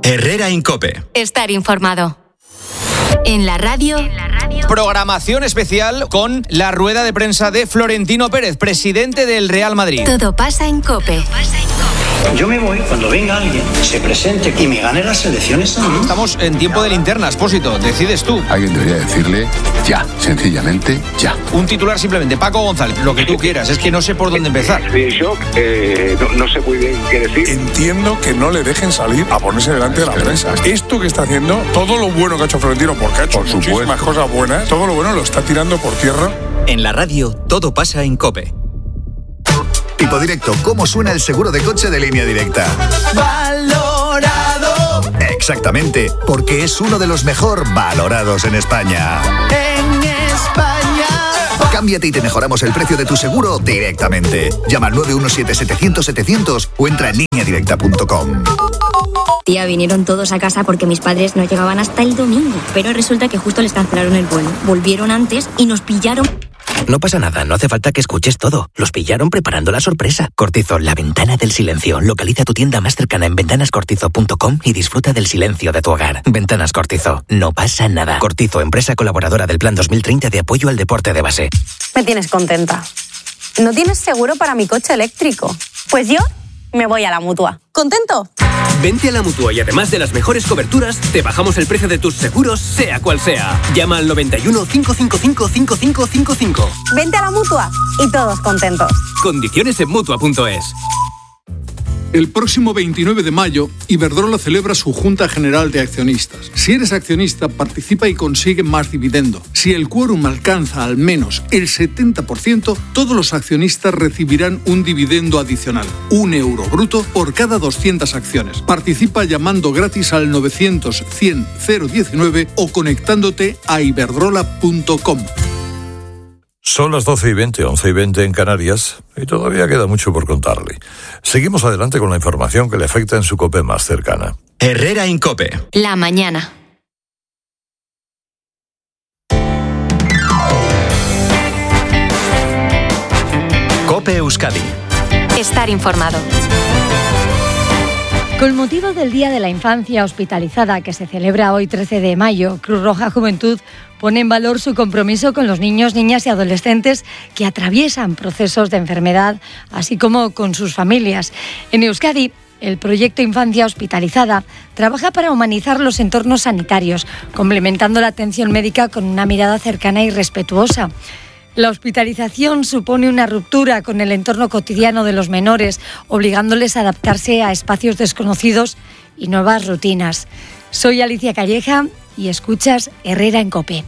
Herrera Incope. Estar informado. En la radio. Programación especial con la rueda de prensa de Florentino Pérez, presidente del Real Madrid. Todo pasa en COPE. Yo me voy cuando venga alguien, se presente y me gane las elecciones a mí. Estamos en tiempo de linterna, Expósito, decides tú. Alguien debería decirle ya, sencillamente ya. Un titular simplemente, Paco González, lo que tú quieras, es que no sé por dónde empezar. De shock, no sé muy bien qué decir. Entiendo que no le dejen salir a ponerse delante de la prensa. Esto que está haciendo, todo lo bueno que ha hecho Florentino, porque ha hecho muchísimas cosas buenas, todo lo bueno lo está tirando por tierra. En la radio, todo pasa en COPE. Tipo Directo, ¿cómo suena el seguro de coche de Línea Directa? ¡Valorado! Exactamente, porque es uno de los mejor valorados en España. ¡En España! Cámbiate y te mejoramos el precio de tu seguro directamente. Llama al 917-700-700 o entra en lineadirecta.com. Tía, vinieron todos a casa porque mis padres no llegaban hasta el domingo. Pero resulta que justo les cancelaron el vuelo. Volvieron antes y nos pillaron. No pasa nada, no hace falta que escuches todo. Los pillaron preparando la sorpresa. Cortizo, la ventana del silencio. Localiza tu tienda más cercana en ventanascortizo.com y disfruta del silencio de tu hogar. Ventanas Cortizo, no pasa nada. Cortizo, empresa colaboradora del Plan 2030 de apoyo al deporte de base. Me tienes contenta. ¿No tienes seguro para mi coche eléctrico? Pues yo me voy a la Mutua. ¿Contento? Vente a la Mutua y además de las mejores coberturas, te bajamos el precio de tus seguros, sea cual sea. Llama al 91 555 5555. Vente a la Mutua y todos contentos. Condiciones en Mutua.es. El próximo 29 de mayo, Iberdrola celebra su Junta General de Accionistas. Si eres accionista, participa y consigue más dividendo. Si el quórum alcanza al menos el 70%, todos los accionistas recibirán un dividendo adicional, €1 bruto por cada 200 acciones. Participa llamando gratis al 900-100-019 o conectándote a iberdrola.com. Son las 12:20, 11:20 en Canarias, y todavía queda mucho por contarle. Seguimos adelante con la información que le afecta en su COPE más cercana. Herrera Incope. La mañana. COPE Euskadi. Estar informado. Con motivo del Día de la Infancia Hospitalizada, que se celebra hoy 13 de mayo, Cruz Roja Juventud pone en valor su compromiso con los niños, niñas y adolescentes que atraviesan procesos de enfermedad, así como con sus familias. En Euskadi, el proyecto Infancia Hospitalizada trabaja para humanizar los entornos sanitarios, complementando la atención médica con una mirada cercana y respetuosa. La hospitalización supone una ruptura con el entorno cotidiano de los menores, obligándoles a adaptarse a espacios desconocidos y nuevas rutinas. Soy Alicia Calleja y escuchas Herrera en COPE.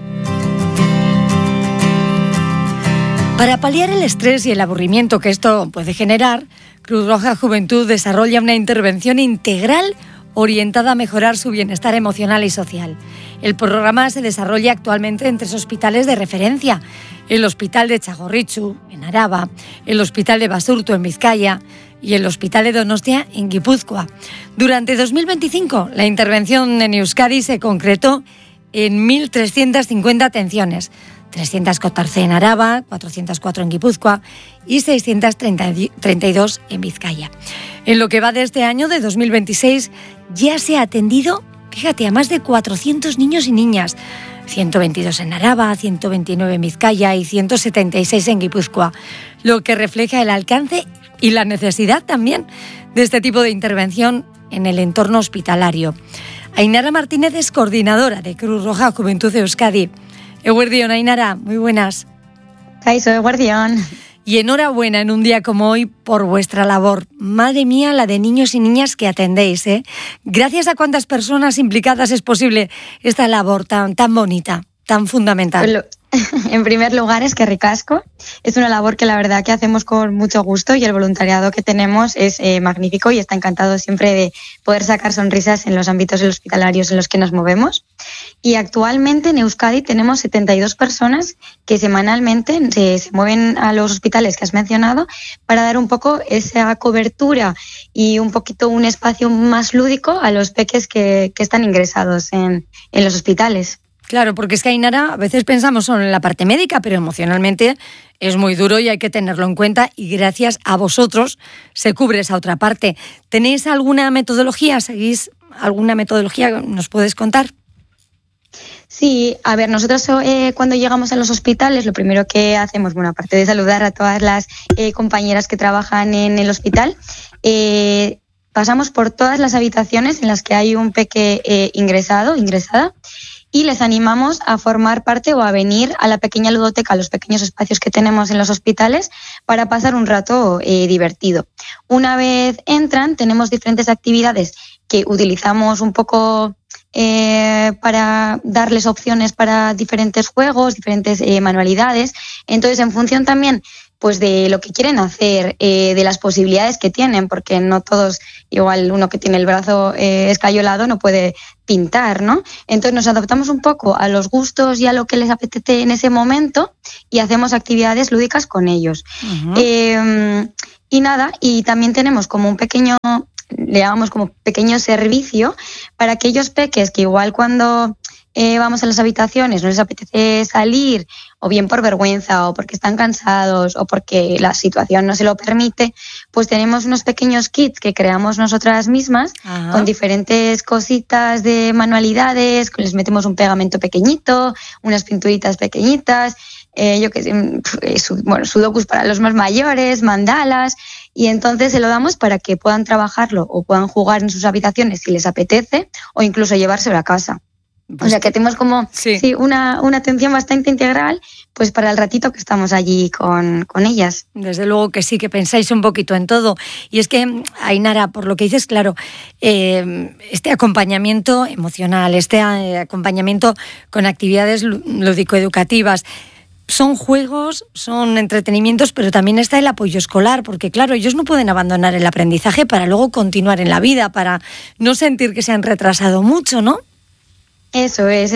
Para paliar el estrés y el aburrimiento que esto puede generar, Cruz Roja Juventud desarrolla una intervención integral orientada a mejorar su bienestar emocional y social. El programa se desarrolla actualmente en 3 hospitales de referencia: el Hospital de Txagorritxu, en Araba, el Hospital de Basurto, en Vizcaya, y el Hospital de Donostia, en Guipúzcoa. Durante 2025, la intervención en Euskadi se concretó en 1.350 atenciones, 314 en Araba, 404 en Guipúzcoa y 632 en Vizcaya. En lo que va de este año, de 2026, ya se ha atendido, fíjate, a más de 400 niños y niñas, 122 en Araba, 129 en Vizcaya y 176 en Guipúzcoa, lo que refleja el alcance y la necesidad también de este tipo de intervención en el entorno hospitalario. Ainara Martínez es coordinadora de Cruz Roja Juventud de Euskadi. Eguerdión, Ainara, muy buenas. Kaixo, eguerdión. Y enhorabuena en un día como hoy por vuestra labor. Madre mía, la de niños y niñas que atendéis, ¿eh? Gracias a cuántas personas implicadas es posible esta labor tan bonita, tan fundamental. En primer lugar, es que ricasco. Es una labor que la verdad que hacemos con mucho gusto y el voluntariado que tenemos es magnífico y está encantado siempre de poder sacar sonrisas en los ámbitos hospitalarios en los que nos movemos. Y actualmente en Euskadi tenemos 72 personas que semanalmente se mueven a los hospitales que has mencionado para dar un poco esa cobertura y un poquito un espacio más lúdico a los peques que están ingresados en los hospitales. Claro, porque es que, Ainara, a veces pensamos solo en la parte médica, pero emocionalmente es muy duro y hay que tenerlo en cuenta, y gracias a vosotros se cubre esa otra parte. ¿Tenéis alguna metodología? ¿Seguís ¿Alguna metodología nos puedes contar? Sí, a ver, nosotros cuando llegamos a los hospitales, lo primero que hacemos, bueno, aparte de saludar a todas las compañeras que trabajan en el hospital, pasamos por todas las habitaciones en las que hay un peque ingresada, y les animamos a formar parte o a venir a la pequeña ludoteca, a los pequeños espacios que tenemos en los hospitales, para pasar un rato divertido. Una vez entran, tenemos diferentes actividades que utilizamos un poco para darles opciones para diferentes juegos, diferentes manualidades. Entonces, en función también pues de lo que quieren hacer, de las posibilidades que tienen, porque no todos, igual uno que tiene el brazo escayolado no puede pintar, ¿no? Entonces nos adaptamos un poco a los gustos y a lo que les apetece en ese momento y hacemos actividades lúdicas con ellos. Y nada, y también tenemos como un pequeño, le llamamos como pequeño servicio para aquellos peques que igual cuando vamos a las habitaciones no les apetece salir, o bien por vergüenza, o porque están cansados, o porque la situación no se lo permite, pues tenemos unos pequeños kits que creamos nosotras mismas. Ajá. Con diferentes cositas de manualidades, les metemos un pegamento pequeñito, unas pinturitas pequeñitas, sudokus para los más mayores, mandalas, y entonces se lo damos para que puedan trabajarlo o puedan jugar en sus habitaciones si les apetece, o incluso llevárselo a casa. O sea que tenemos como una atención bastante integral pues para el ratito que estamos allí con ellas. Desde luego que sí, que pensáis un poquito en todo. Y es que, Ainara, por lo que dices, claro, este acompañamiento emocional, este acompañamiento con actividades lúdico-educativas, son juegos, son entretenimientos, pero también está el apoyo escolar, porque claro, ellos no pueden abandonar el aprendizaje para luego continuar en la vida, para no sentir que se han retrasado mucho, ¿no? Eso es.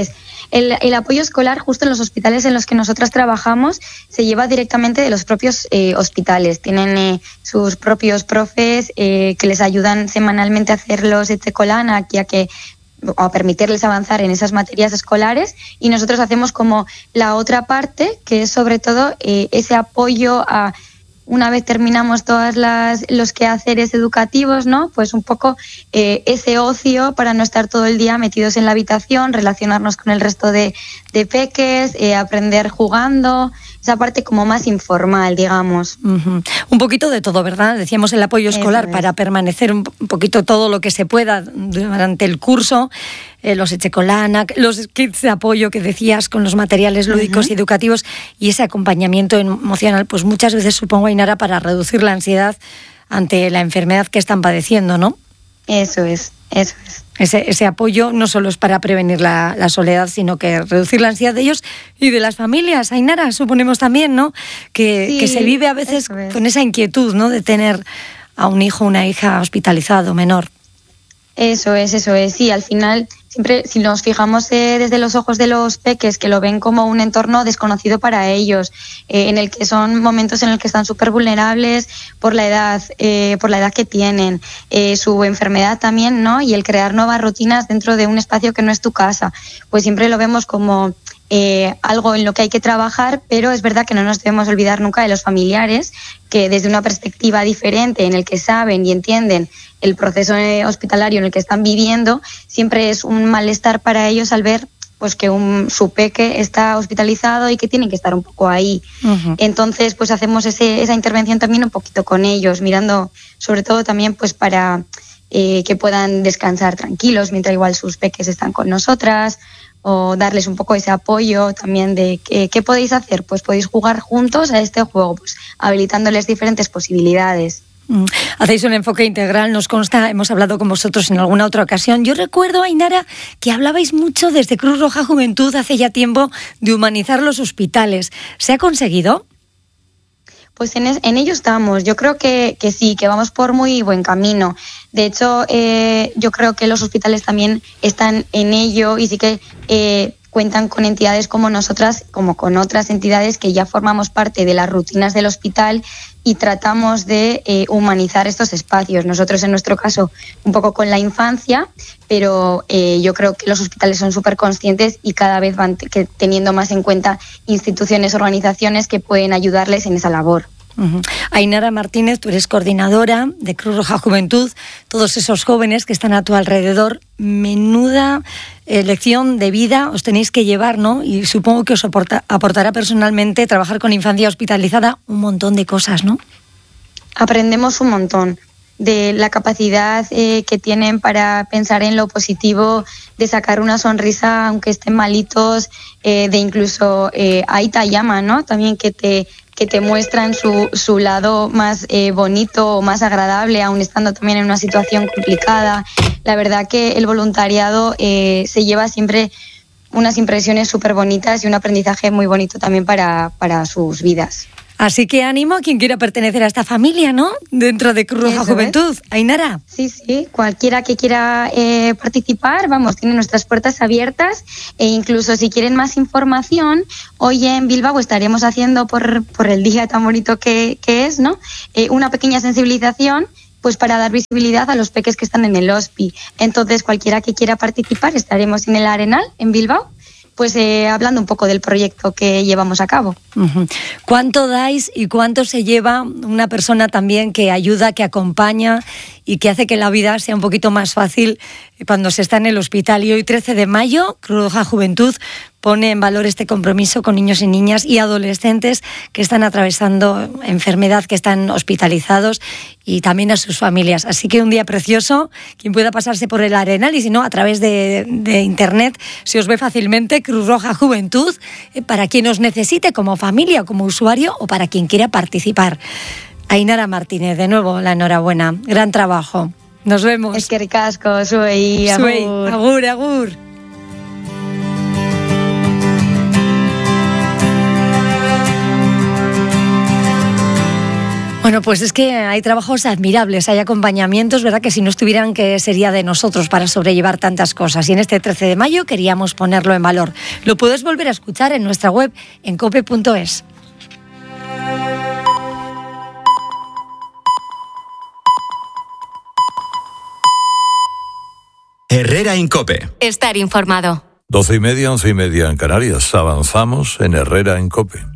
El apoyo escolar, justo en los hospitales en los que nosotras trabajamos, se lleva directamente de los propios hospitales. Tienen sus propios profes que les ayudan semanalmente a hacer los etxekolan, o a permitirles avanzar en esas materias escolares, y nosotros hacemos como la otra parte, que es sobre todo ese apoyo a... Una vez terminamos todos los quehaceres educativos, ¿no? Pues un poco ese ocio para no estar todo el día metidos en la habitación, relacionarnos con el resto de peques, aprender jugando, esa parte como más informal, digamos. Uh-huh. Un poquito de todo, ¿verdad? Decíamos el apoyo escolar para permanecer un poquito todo lo que se pueda durante el curso, los etxekolan, los kits de apoyo que decías con los materiales lúdicos y educativos, y ese acompañamiento emocional, pues muchas veces, supongo, Ainara, para reducir la ansiedad ante la enfermedad que están padeciendo, ¿no? Eso es. Ese apoyo no solo es para prevenir la soledad, sino que reducir la ansiedad de ellos y de las familias. Ainara, suponemos también, ¿no? Que se vive a veces con esa inquietud, ¿no? De tener a un hijo o una hija hospitalizado, menor. Eso es. Sí, al final, siempre, si nos fijamos desde los ojos de los peques, que lo ven como un entorno desconocido para ellos, en el que son momentos en el que están súper vulnerables por la edad que tienen, su enfermedad también, ¿no? Y el crear nuevas rutinas dentro de un espacio que no es tu casa, pues siempre lo vemos como algo en lo que hay que trabajar, pero es verdad que no nos debemos olvidar nunca de los familiares, que desde una perspectiva diferente, en el que saben y entienden el proceso hospitalario en el que están viviendo, siempre es un malestar para ellos al ver pues que su peque está hospitalizado y que tienen que estar un poco ahí. Uh-huh. Entonces pues hacemos esa intervención también un poquito con ellos, mirando sobre todo también pues para que puedan descansar tranquilos mientras igual sus peques están con nosotras, o darles un poco ese apoyo también de ¿qué podéis hacer? Pues podéis jugar juntos a este juego, pues habilitándoles diferentes posibilidades. Hacéis un enfoque integral, nos consta, hemos hablado con vosotros en alguna otra ocasión. Yo recuerdo, Ainara, que hablabais mucho desde Cruz Roja Juventud hace ya tiempo de humanizar los hospitales. ¿Se ha conseguido? Pues en ello estamos. Yo creo que sí, que vamos por muy buen camino. De hecho, yo creo que los hospitales también están en ello y sí que cuentan con entidades como nosotras, como con otras entidades que ya formamos parte de las rutinas del hospital y tratamos de humanizar estos espacios. Nosotros, en nuestro caso, un poco con la infancia, pero yo creo que los hospitales son súper conscientes y cada vez van teniendo más en cuenta instituciones, organizaciones que pueden ayudarles en esa labor. Ainara Martínez, tú eres coordinadora de Cruz Roja Juventud, todos esos jóvenes que están a tu alrededor, menuda lección de vida os tenéis que llevar, ¿no? Y supongo que os aportará personalmente trabajar con infancia hospitalizada un montón de cosas, ¿no? Aprendemos un montón de la capacidad que tienen para pensar en lo positivo, de sacar una sonrisa aunque estén malitos, de incluso Aita llama, ¿no? También que te muestran su lado más bonito o más agradable, aun estando también en una situación complicada. La verdad que el voluntariado se lleva siempre unas impresiones súper bonitas y un aprendizaje muy bonito también para sus vidas. Así que ánimo a quien quiera pertenecer a esta familia, ¿no? Dentro de Cruz Roja Juventud. Ainara. Sí, cualquiera que quiera participar, vamos, tiene nuestras puertas abiertas, e incluso si quieren más información, hoy en Bilbao estaremos haciendo por el día tan bonito que es, ¿no? Una pequeña sensibilización, pues para dar visibilidad a los peques que están en el hospi. Entonces, cualquiera que quiera participar, estaremos en el Arenal, en Bilbao, pues hablando un poco del proyecto que llevamos a cabo. ¿Cuánto dais y cuánto se lleva una persona también que ayuda, que acompaña y que hace que la vida sea un poquito más fácil cuando se está en el hospital? Y hoy, 13 de mayo, Cruz Roja Juventud pone en valor este compromiso con niños y niñas y adolescentes que están atravesando enfermedad, que están hospitalizados, y también a sus familias. Así que un día precioso, quien pueda pasarse por el Arenal, y si no, a través de internet, se os ve fácilmente, Cruz Roja Juventud, para quien os necesite como familia, como usuario, o para quien quiera participar. Ainara Martínez, de nuevo, la enhorabuena. Gran trabajo. Nos vemos. Es que ricasco, Suey, agur. Agur, agur. Bueno, pues es que hay trabajos admirables, hay acompañamientos, ¿verdad? Que si no estuvieran, ¿qué sería de nosotros para sobrellevar tantas cosas? Y en este 13 de mayo queríamos ponerlo en valor. Lo puedes volver a escuchar en nuestra web, en cope.es. Herrera Incope. Estar informado. 12:30, 11:30 en Canarias. Avanzamos en Herrera Incope.